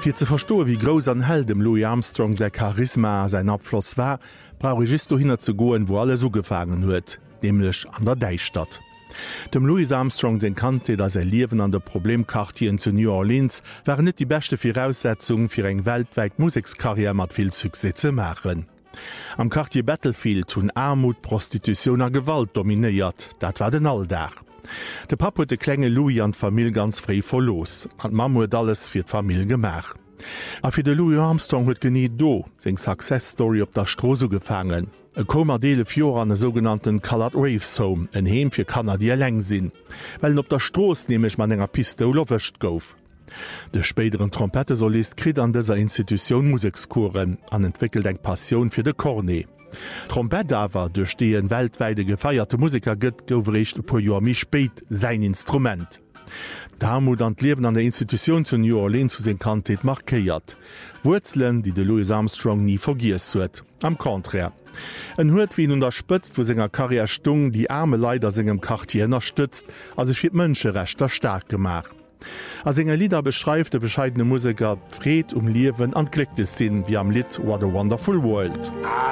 Fir ze verstoe, wie gros an Held dem Louis Armstrong se Charisma sein Abfloss war, brauch ich just hinner zu goen, wo alles ugefangen huet, nämlich an der Deichstadt. Dem Louis Armstrong den kannte, dass Liewen an der Problemkartien zu New Orleans waren net die beste Voraussetzung fir eng weltweit Musikskarriere mat viel Succès zu machen. Am Quartier Battlefield hunn Armut, Prostitution a Gewalt dominiert, dat war den Alldach. De Pap huet de klenge Louis an d'Famill ganz frei verlos, an Mam huet alles fir d'Famill gemach. A fir de Louis Armstrong huet geniet do, seg Success-Story op der Strose gefangen. E komer deele Fjor an e sogenannten Colored Waves Home, en Heem fir Kanadier leng sinn, wellen op der Stroos nemech man enger Piste lowecht gouf. De späteren Trompetesolist krit an déser Institution Musikskuren an entwickelt eng Passioun fir de Cornet. Trompet awer duch dee en weltweide gefeierte Musiker gëtt goufrecht po Joer mi spéit sein Instrument. D'Armut an d'Liewen an der Institution zu New Orleans zu sinn Kantheet markéiert. Wurzelen, die de Louis Armstrong nie vergiess huet. Am Konträr. En huet wie nun unterspëtzt, wo senger Karriere stung, die arme Leider segem Quartier unterstützt, as se fir d'Mënscherechter stark gemach. As enger Lieder beschreift de bescheidene Musiker Fred Liewen an glücktes Sinn wie am Lied What a Wonderful World.